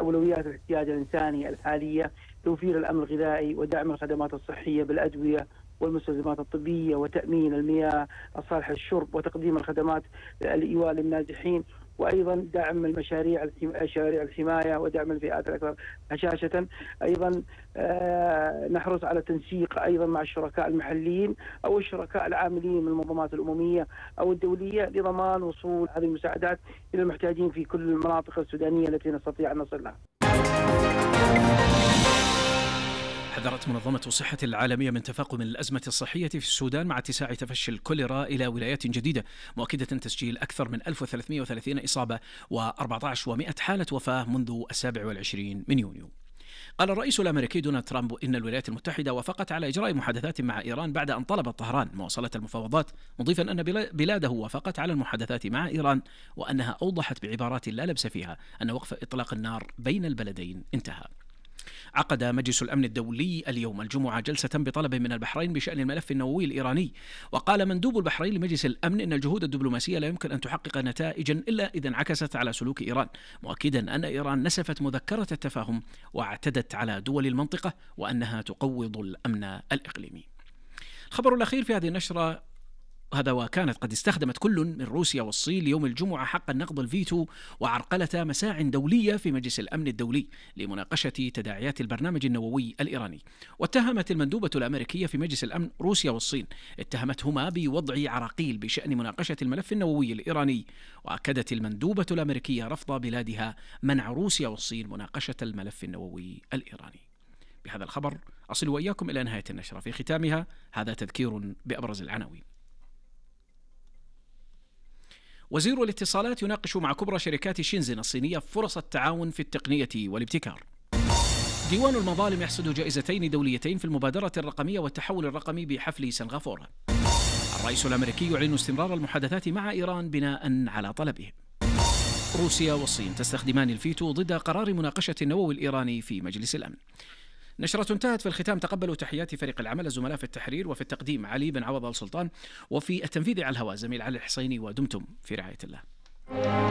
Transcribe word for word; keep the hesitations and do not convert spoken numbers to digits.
أولويات الاحتياج الإنساني الحالية توفير الأمن الغذائي ودعم الخدمات الصحية بالأدوية والمستلزمات الطبية وتأمين المياه الصالحة للشرب وتقديم الخدمات الإيواء للنازحين، وأيضا دعم المشاريع مشاريع الحماية ودعم الفئات الأكثر هشاشة. أيضا نحرص على التنسيق أيضا مع الشركاء المحليين أو الشركاء العاملين من المنظمات الأممية أو الدولية لضمان وصول هذه المساعدات إلى المحتاجين في كل المناطق السودانية التي نستطيع أن نصل لها. حذرت منظمة الصحة العالمية من تفاقم الأزمة الصحية في السودان مع اتساع تفشي الكوليرا إلى ولايات جديدة، مؤكدة تسجيل أكثر من ألف وثلاثمئة وثلاثين إصابة وأربعة عشر ومئة حالة وفاة منذ السابع والعشرين من يونيو. قال الرئيس الأمريكي دونالد ترامب إن الولايات المتحدة وافقت على إجراء محادثات مع إيران بعد أن طلبت طهران مواصلة المفاوضات، مضيفا أن بلاده وافقت على المحادثات مع إيران وأنها أوضحت بعبارات لا لبس فيها أن وقف إطلاق النار بين البلدين انتهى. عقد مجلس الأمن الدولي اليوم الجمعة جلسة بطلب من البحرين بشأن الملف النووي الإيراني، وقال مندوب البحرين لمجلس الأمن إن الجهود الدبلوماسية لا يمكن أن تحقق نتائجا إلا إذا انعكست على سلوك إيران، مؤكدا أن إيران نسفت مذكرة التفاهم واعتدت على دول المنطقة وأنها تقوض الأمن الإقليمي. الخبر الأخير في هذه النشرة هذا وكانت قد استخدمت كل من روسيا والصين يوم الجمعة حق النقض الفيتو وعرقلة مساع دولية في مجلس الأمن الدولي لمناقشة تداعيات البرنامج النووي الإيراني. واتهمت المندوبة الأمريكية في مجلس الأمن روسيا والصين، اتهمتهما بوضع عراقيل بشأن مناقشة الملف النووي الإيراني، وأكدت المندوبة الأمريكية رفض بلادها منع روسيا والصين مناقشة الملف النووي الإيراني. بهذا الخبر أصل وإياكم إلى نهاية النشرة، في ختامها هذا تذكير بأبرز العناوين. وزير الاتصالات يناقش مع كبرى شركات شينزن الصينية فرص التعاون في التقنية والابتكار. ديوان المظالم يحصد جائزتين دوليتين في المبادرة الرقمية والتحول الرقمي بحفل سنغافورة. الرئيس الأمريكي يعلن استمرار المحادثات مع إيران بناء على طلبه. روسيا والصين تستخدمان الفيتو ضد قرار مناقشة النووي الإيراني في مجلس الأمن. نشرة انتهت. في الختام تقبلوا تحيات فريق العمل، الزملاء في التحرير وفي التقديم علي بن عوض السلطان، وفي التنفيذ على الهواء زميل علي الحصيني، ودمتم في رعاية الله.